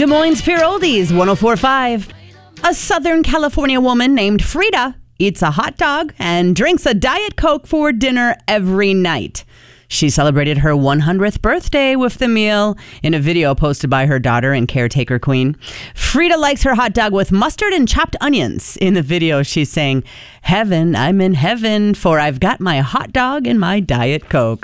Des Moines Pure Oldies, 104.5. A Southern California woman named Frida eats a hot dog and drinks a Diet Coke for dinner every night. She celebrated her 100th birthday with the meal in a video posted by her daughter and caretaker queen. Frida likes her hot dog with mustard and chopped onions. In the video, she's saying, "Heaven, I'm in heaven, for I've got my hot dog and my Diet Coke."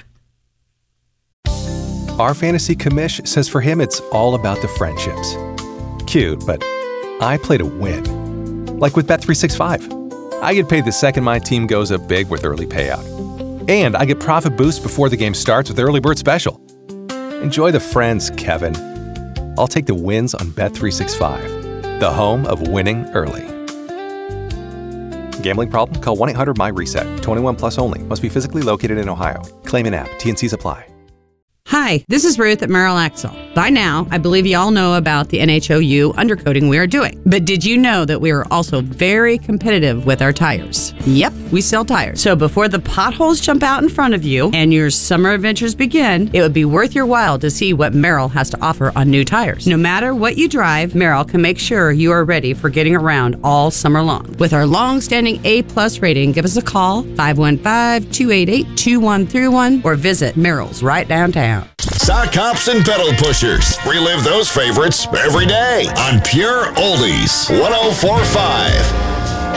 Our fantasy commish says for him it's all about the friendships. Cute, but I play to win. Like with Bet365. I get paid the second my team goes up big with early payout. And I get profit boost before the game starts with Early Bird Special. Enjoy the friends, Kevin. I'll take the wins on Bet365, the home of winning early. Gambling problem? Call 1-800-MY-RESET. 21 plus only. Must be physically located in Ohio. Claim in app. T&Cs apply. Hi, this is Ruth at Merrill Axle. By now, I believe you all know about the NHOU undercoating we are doing. But did you know that we are also very competitive with our tires? Yep, we sell tires. So before the potholes jump out in front of you and your summer adventures begin, it would be worth your while to see what Merrill has to offer on new tires. No matter what you drive, Merrill can make sure you are ready for getting around all summer long. With our long-standing A+ rating, give us a call, 515-288-2131, or visit Merrill's right downtown. Sock hops and pedal pushers. Relive those favorites every day on Pure Oldies 104.5.